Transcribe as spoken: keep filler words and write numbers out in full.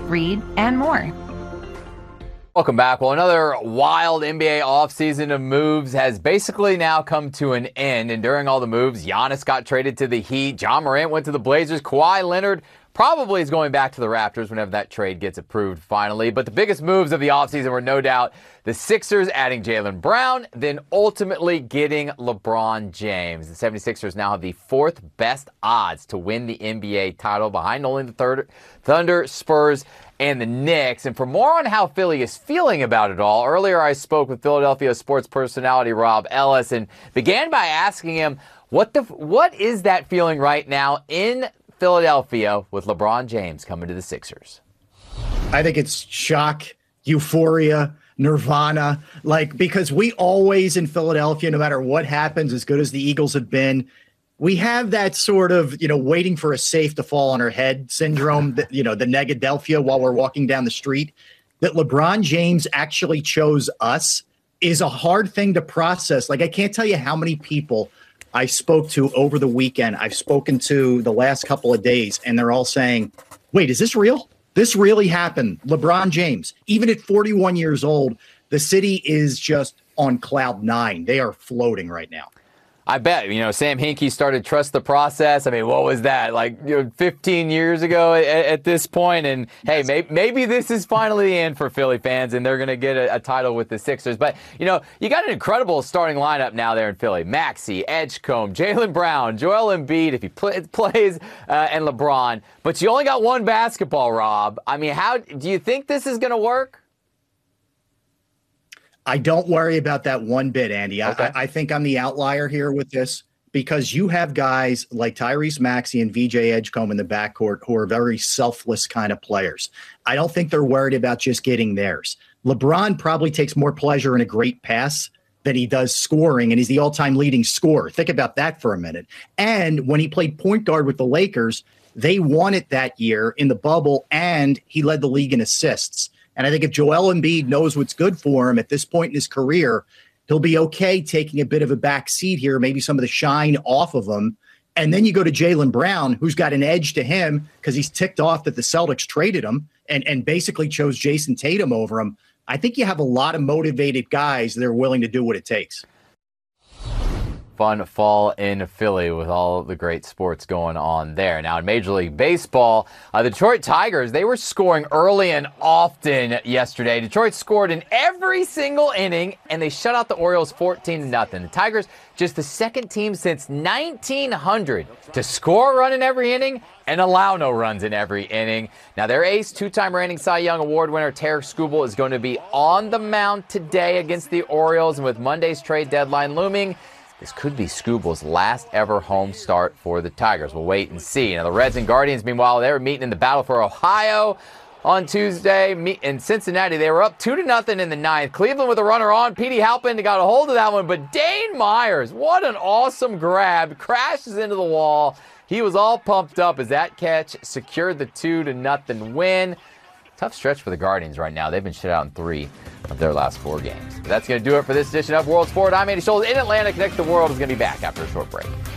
read, and more. Welcome back. Well, another wild N B A offseason of moves has basically now come to an end. And during all the moves, Giannis got traded to the Heat. Ja Morant went to the Blazers. Kawhi Leonard probably is going back to the Raptors whenever that trade gets approved finally. But the biggest moves of the offseason were no doubt the Sixers adding Jaylen Brown, then ultimately getting LeBron James. The seventy-sixers now have the fourth best odds to win the N B A title behind only the third Thunder, Spurs, and the Knicks. And for more on how Philly is feeling about it all, earlier I spoke with Philadelphia sports personality Rob Ellis and began by asking him what the what is that feeling right now in Philadelphia with LeBron James coming to the Sixers. I think it's shock, euphoria, nirvana, like, because we always in Philadelphia, no matter what happens, as good as the Eagles have been, we have that sort of, you know, waiting for a safe to fall on our head syndrome, that, you know, the Negadelphia while we're walking down the street. That LeBron James actually chose us is a hard thing to process. Like, I can't tell you how many people I spoke to over the weekend, I've spoken to the last couple of days, and they're all saying, wait, is this real? This really happened. LeBron James, even at forty-one years old, the city is just on cloud nine. They are floating right now. I bet, you know, Sam Hinkie started Trust the Process. I mean, what was that, like, you know, fifteen years ago at, at this point? And, hey, yes. maybe, maybe this is finally the end for Philly fans, and they're going to get a, a title with the Sixers. But, you know, you got an incredible starting lineup now there in Philly. Maxey, Edgecombe, Jaylen Brown, Joel Embiid, if he play, plays, uh, and LeBron. But you only got one basketball, Rob. I mean, how do you think this is going to work? I don't worry about that one bit, Andy. Okay. I, I think I'm the outlier here with this because you have guys like Tyrese Maxey and V J Edgecombe in the backcourt who are very selfless kind of players. I don't think they're worried about just getting theirs. LeBron probably takes more pleasure in a great pass than he does scoring, and he's the all-time leading scorer. Think about that for a minute. And when he played point guard with the Lakers, they won it that year in the bubble, and he led the league in assists. And I think if Joel Embiid knows what's good for him at this point in his career, he'll be okay taking a bit of a back seat here, maybe some of the shine off of him. And then you go to Jaylen Brown, who's got an edge to him because he's ticked off that the Celtics traded him and, and basically chose Jason Tatum over him. I think you have a lot of motivated guys that are willing to do what it takes. Fun fall in Philly with all the great sports going on there. Now in Major League Baseball, uh, the Detroit Tigers, they were scoring early and often yesterday. Detroit scored in every single inning, and they shut out the Orioles fourteen to nothing. The Tigers, just the second team since nineteen hundred to score a run in every inning and allow no runs in every inning. Now their ace, two-time reigning Cy Young Award winner Tarik Skubal is going to be on the mound today against the Orioles, and with Monday's trade deadline looming, this could be Skubal's last ever home start for the Tigers. We'll wait and see. Now, the Reds and Guardians, meanwhile, they were meeting in the battle for Ohio on Tuesday. In Cincinnati, they were up two to nothing in the ninth. Cleveland with a runner on. Petey Halpin got a hold of that one, but Dane Myers, what an awesome grab, crashes into the wall. He was all pumped up as that catch secured the two to nothing win. Tough stretch for the Guardians right now. They've been shut out in three of their last four games. But that's going to do it for this edition of World Sport. I'm Andy Schultz in Atlanta. Connect the World is going to be back after a short break.